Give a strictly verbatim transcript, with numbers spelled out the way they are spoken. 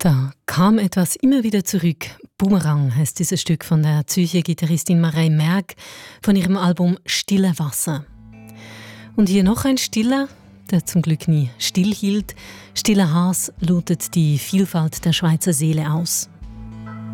Da kam etwas immer wieder zurück. Boomerang heißt dieses Stück von der Zürcher Gitarristin Marei Merck von ihrem Album Stille Wasser. Und hier noch ein Stiller, der zum Glück nie stillhielt. Stiller Has lotet die Vielfalt der Schweizer Seele aus.